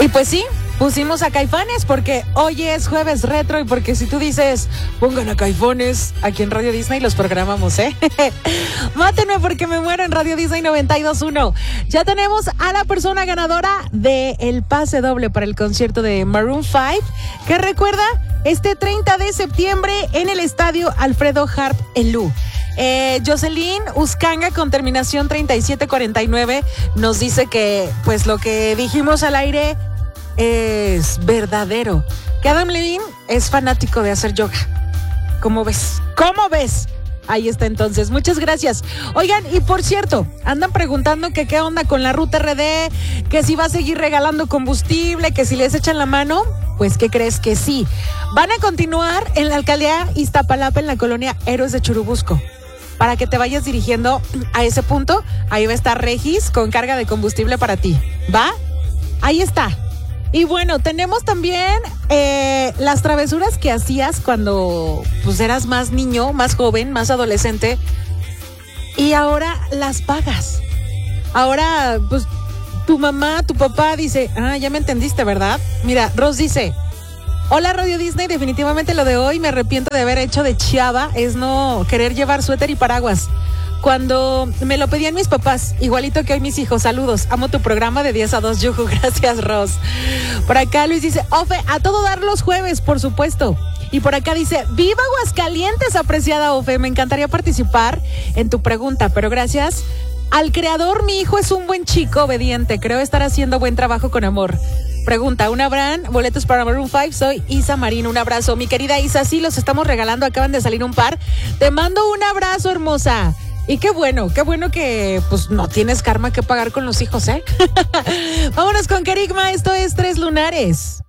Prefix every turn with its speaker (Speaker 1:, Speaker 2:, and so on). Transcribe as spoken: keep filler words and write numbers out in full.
Speaker 1: Y pues sí, pusimos a Caifanes porque hoy es jueves retro y porque si tú dices, pongan a Caifanes aquí en Radio Disney, los programamos, ¿eh? Mátenme porque me muero en Radio Disney noventa y dos punto uno. Ya tenemos a la persona ganadora del pase doble para el concierto de Maroon cinco, que recuerda, este treinta de septiembre en el estadio Alfredo Harp Elú. Eh, Jocelyn Uscanga con terminación treinta y siete cuarenta y nueve nos dice que pues lo que dijimos al aire es verdadero, que Adam Levine es fanático de hacer yoga. ¿Cómo ves? ¿Cómo ves? Ahí está entonces, muchas gracias. Oigan, y por cierto, andan preguntando que qué onda con la ruta R D, que si va a seguir regalando combustible, que si les echan la mano. Pues, ¿qué crees? Que sí. Van a continuar en la alcaldía Iztapalapa, en la colonia Héroes de Churubusco. Para que te vayas dirigiendo a ese punto, ahí va a estar Regis con carga de combustible para ti. ¿Va? Ahí está. Y bueno, tenemos también eh, las travesuras que hacías cuando pues eras más niño, más joven, más adolescente. Y ahora las pagas. Ahora, pues, tu mamá, tu papá dice, ah, ya me entendiste, ¿verdad? Mira, Ros dice, hola Radio Disney, definitivamente lo de hoy me arrepiento de haber hecho de chava, es no querer llevar suéter y paraguas. Cuando me lo pedían mis papás, igualito que hoy mis hijos, saludos, amo tu programa de diez a dos, Yuju, gracias Ros. Por acá Luis dice, Ofe, a todo dar los jueves, por supuesto. Y por acá dice, ¡viva Aguascalientes, apreciada Ofe! Me encantaría participar en tu pregunta, pero gracias al creador, mi hijo es un buen chico obediente, creo estar haciendo buen trabajo con amor. Pregunta, ¿un Abraham? Boletos para Maroon cinco, soy Isa Marín, un abrazo. Mi querida Isa, sí, los estamos regalando, acaban de salir un par. Te mando un abrazo, hermosa. Y qué bueno, qué bueno que pues no tienes karma que pagar con los hijos, ¿eh? Vámonos con Kerigma, esto es Tres Lunares.